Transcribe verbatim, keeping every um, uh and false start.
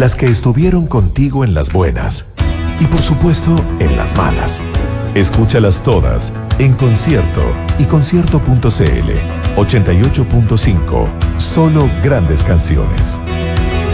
las que estuvieron contigo en las buenas y por supuesto en las malas. Escúchalas todas en concierto y concierto punto c l. ochenta y ocho punto cinco. Solo grandes canciones.